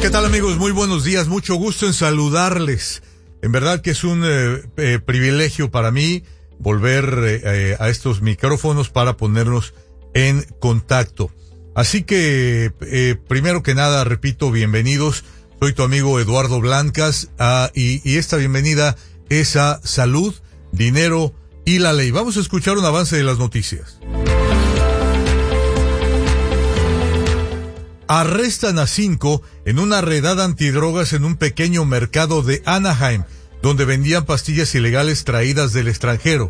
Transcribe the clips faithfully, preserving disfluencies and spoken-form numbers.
¿Qué tal, amigos? Muy buenos días, mucho gusto en saludarles. En verdad que es un eh, eh, privilegio para mí volver eh, a estos micrófonos para ponernos en contacto. Así que, eh, primero que nada, repito, bienvenidos. Soy tu amigo Eduardo Blancas ah, y, y esta bienvenida es a Salud, Dinero y la Ley. Vamos a escuchar un avance de las noticias. Arrestan a cinco en una redada antidrogas en un pequeño mercado de Anaheim, donde vendían pastillas ilegales traídas del extranjero.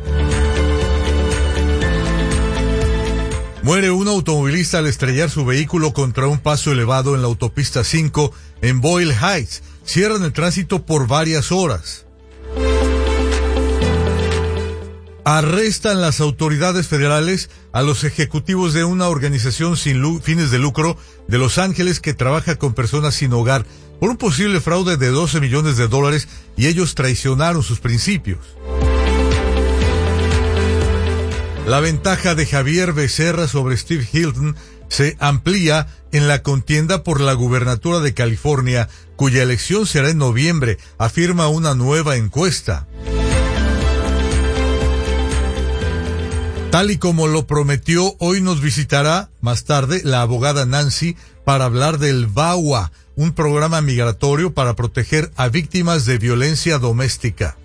Muere un automovilista al estrellar su vehículo contra un paso elevado en la autopista cinco en Boyle Heights. Cierran el tránsito por varias horas. Arrestan las autoridades federales a los ejecutivos de una organización sin fines de lucro de Los Ángeles que trabaja con personas sin hogar por un posible fraude de doce millones de dólares y ellos traicionaron sus principios. La ventaja de Javier Becerra sobre Steve Hilton se amplía en la contienda por la gubernatura de California, cuya elección será en noviembre, afirma una nueva encuesta. Tal y como lo prometió, hoy nos visitará más tarde la abogada Nancy para hablar del V A W A, un programa migratorio para proteger a víctimas de violencia doméstica.